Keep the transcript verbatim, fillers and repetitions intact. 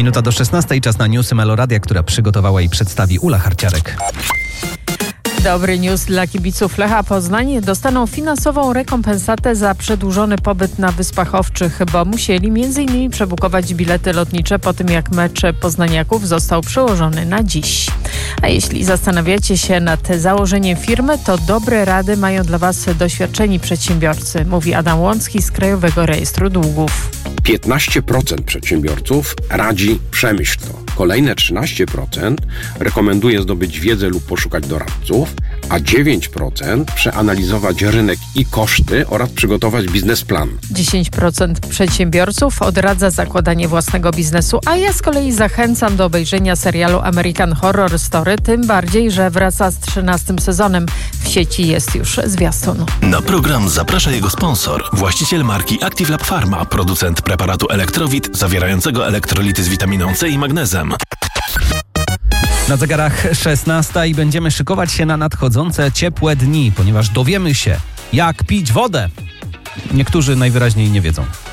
Minuta do szesnastej, czas na newsy Meloradia, która przygotowała i przedstawi Ula Harciarek. Dobry news dla kibiców Lecha Poznań. Dostaną finansową rekompensatę za przedłużony pobyt na Wyspach Owczych, bo musieli między innymi przebukować bilety lotnicze po tym, jak mecz poznaniaków został przełożony na dziś. A jeśli zastanawiacie się nad założeniem firmy, to dobre rady mają dla Was doświadczeni przedsiębiorcy, mówi Adam Łącki z Krajowego Rejestru Długów. piętnaście procent przedsiębiorców radzi przemyśl to. Kolejne trzynaście procent rekomenduje zdobyć wiedzę lub poszukać doradców, a dziewięć procent przeanalizować rynek i koszty oraz przygotować biznesplan. dziesięć procent przedsiębiorców odradza zakładanie własnego biznesu, a ja z kolei zachęcam do obejrzenia serialu American Horror Story, tym bardziej, że wraca z trzynastym sezonem. W sieci jest już zwiastun. Na program zaprasza jego sponsor, właściciel marki Active Lab Pharma, producent preparatu Elektrowit zawierającego elektrolity z witaminą C i magnezem. Na zegarach szesnasta i będziemy szykować się na nadchodzące ciepłe dni, ponieważ dowiemy się, jak pić wodę. Niektórzy najwyraźniej nie wiedzą.